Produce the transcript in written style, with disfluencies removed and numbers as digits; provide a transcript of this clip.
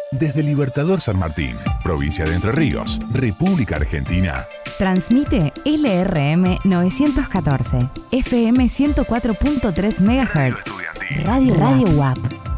Desde Libertador San Martín, provincia de Entre Ríos, República Argentina. Transmite LRM 914, FM 104.3 MHz, Radio UAP.